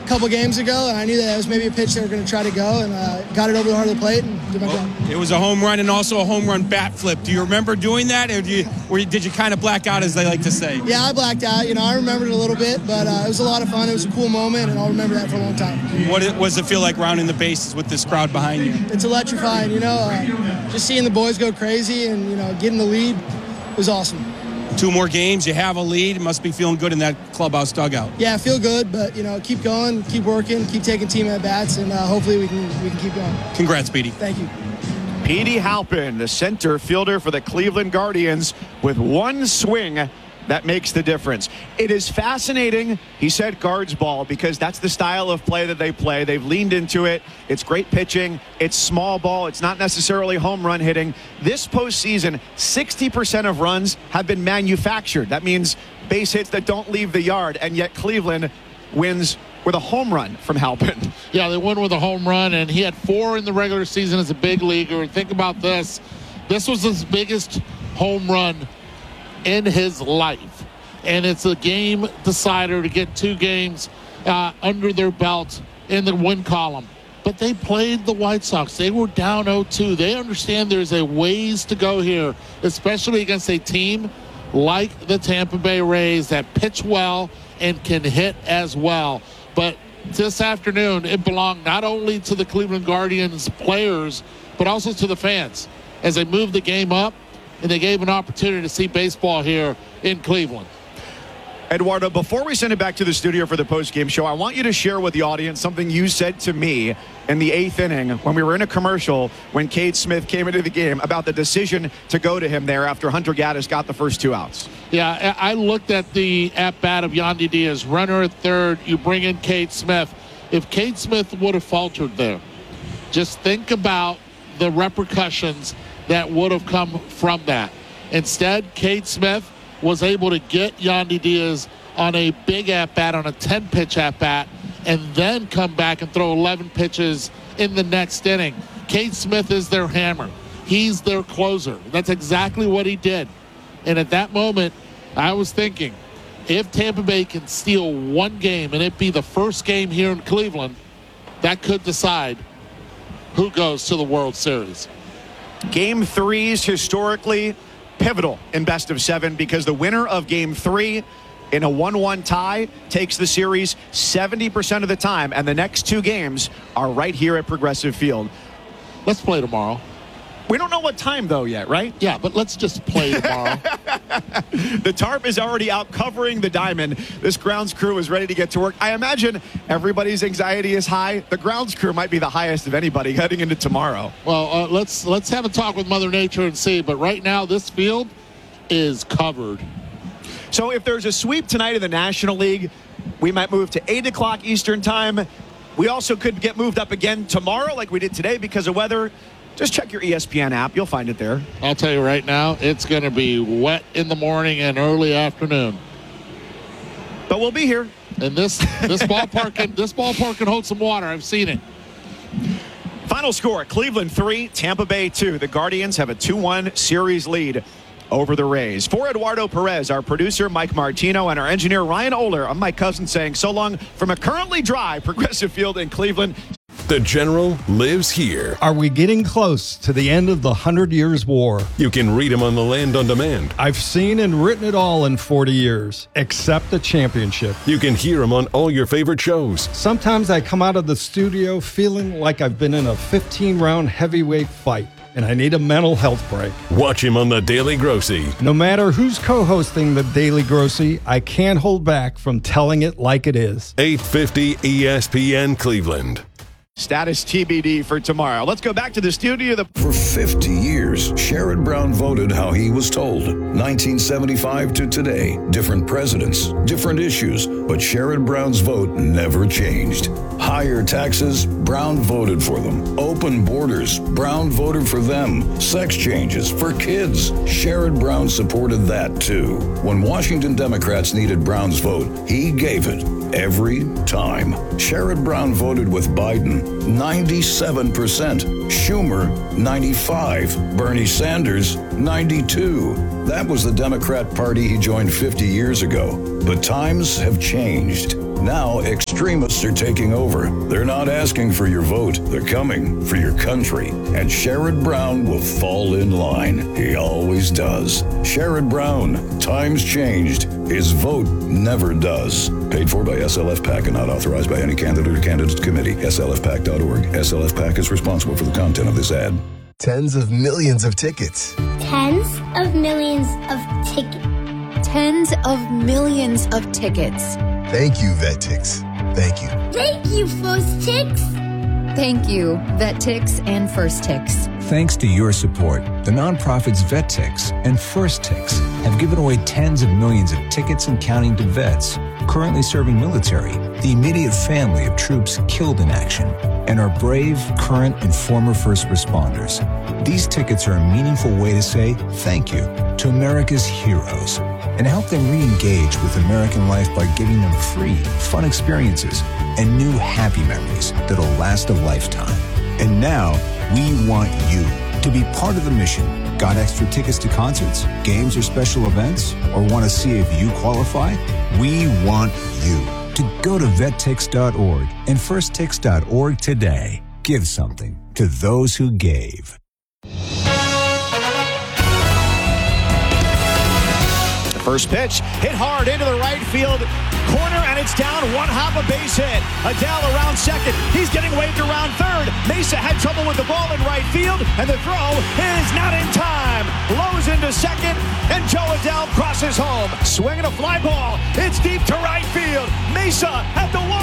couple games ago, and I knew that was maybe a pitch they were going to try to go, and got it over the heart of the plate and did my job. It was a home run and also a home run bat flip. Do you remember doing that, or did you kind of black out, as they like to say? Yeah, I blacked out. I remembered it a little bit, but it was a lot of fun. It was a cool moment, and I'll remember that for a long time. What does it feel like rounding the bases with this crowd behind you? It's electrifying, just seeing the boys go crazy and, getting the lead was awesome. 2 more games, you have a lead. Must be feeling good in that clubhouse dugout. Yeah, I feel good, but, keep going, keep working, keep taking team at-bats, and hopefully we can keep going. Congrats, Petey. Thank you. Petey Halpin, the center fielder for the Cleveland Guardians, with one swing that makes the difference. It is fascinating, he said Guards ball, because that's the style of play that they play. They've leaned into it. It's great pitching. It's small ball. It's not necessarily home run hitting. This postseason, 60% of runs have been manufactured. That means base hits that don't leave the yard, and yet Cleveland wins with a home run from Halpin. Yeah, they won with a home run, and he had 4 in the regular season as a big leaguer. And think about this. This was his biggest home run in his life, and it's a game decider to get 2 games under their belt in the win column. But they played the White Sox. They were down 0-2. They understand there's a ways to go here, especially against a team like the Tampa Bay Rays that pitch well and can hit as well. But this afternoon, it belonged not only to the Cleveland Guardians players, but also to the fans as they moved the game up, and they gave an opportunity to see baseball here in Cleveland. Eduardo, before we send it back to the studio for the post-game show, I want you to share with the audience something you said to me in the 8th inning when we were in a commercial when Cade Smith came into the game about the decision to go to him there after Hunter Gaddis got the first 2 outs. Yeah, I looked at the at-bat of Yandy Diaz. Runner at third, you bring in Cade Smith. If Cade Smith would have faltered there, just think about the repercussions that would have come from that. Instead, Cade Smith was able to get Yandy Diaz on a big at-bat, on a 10-pitch at-bat, and then come back and throw 11 pitches in the next inning. Cade Smith is their hammer. He's their closer. That's exactly what he did. And at that moment, I was thinking, if Tampa Bay can steal 1 game and it be the first game here in Cleveland, that could decide who goes to the World Series. Game 3s historically pivotal in best of 7 because the winner of Game 3 in a 1-1 tie takes the series 70% of the time, and the next 2 games are right here at Progressive Field. Let's play tomorrow. We don't know what time, though, yet, right? Yeah, but let's just play tomorrow. The tarp is already out covering the diamond. This grounds crew is ready to get to work. I imagine everybody's anxiety is high. The grounds crew might be the highest of anybody heading into tomorrow. Well, let's have a talk with Mother Nature and see. But right now, this field is covered. So if there's a sweep tonight in the National League, we might move to 8 o'clock Eastern time. We also could get moved up again tomorrow like we did today because of weather. Just check your ESPN app. You'll find it there. I'll tell you right now, it's going to be wet in the morning and early afternoon. But we'll be here. And this ballpark can hold some water. I've seen it. Final score, Cleveland 3, Tampa Bay 2. The Guardians have a 2-1 series lead over the Rays. For Eduardo Perez, our producer Mike Martino, and our engineer Ryan Oler, I'm Mike Cousins saying so long from a currently dry Progressive Field in Cleveland. The General lives here. Are we getting close to the end of the 100 Years' War? You can read him on the Land on Demand. I've seen and written it all in 40 years, except the championship. You can hear him on all your favorite shows. Sometimes I come out of the studio feeling like I've been in a 15-round heavyweight fight, and I need a mental health break. Watch him on The Daily Grossy. No matter who's co-hosting The Daily Grossy, I can't hold back from telling it like it is. 850 ESPN Cleveland. Status TBD for tomorrow. Let's go back to the studio. For 50 years, Sherrod Brown voted how he was told. 1975 to today, different presidents, different issues, but Sherrod Brown's vote never changed. Higher taxes, Brown voted for them. Open borders, Brown voted for them. Sex changes for kids, Sherrod Brown supported that too. When Washington Democrats needed Brown's vote, he gave it every time. Sherrod Brown voted with Biden 97%, Schumer 95%, Bernie Sanders 92%. That was the Democrat Party he joined 50 years ago. But times have changed. Now, extremists are taking over. They're not asking for your vote. They're coming for your country. And Sherrod Brown will fall in line. He always does. Sherrod Brown. Times changed. His vote never does. Paid for by SLF PAC and not authorized by any candidate or candidates committee. SLFPAC.org. SLF PAC is responsible for the content of this ad. Tens of millions of tickets. Tens of millions of tickets. Tens of millions of tickets. Thank you, VetTix. Thank you. Thank you, First Tix. Thank you, VetTix and First Tix. Thanks to your support, the nonprofits VetTix and First Tix have given away tens of millions of tickets and counting to vets currently serving military, the immediate family of troops killed in action, and our brave, current, and former first responders. These tickets are a meaningful way to say thank you to America's heroes and help them re-engage with American life by giving them free, fun experiences and new happy memories that'll last a lifetime. And now, we want you to be part of the mission. Got extra tickets to concerts, games, or special events? Or want to see if you qualify? We want you to go to vettix.org and firsttix.org today. Give something to those who gave. First pitch, hit hard into the right field corner, and it's down one hop, a base hit. Adele around second. He's getting waved around third. Mesa had trouble with the ball in right field, and the throw is not in time. Lows into second, and Joe Adele crosses home. Swinging a fly ball. It's deep to right field. Mesa at the wall.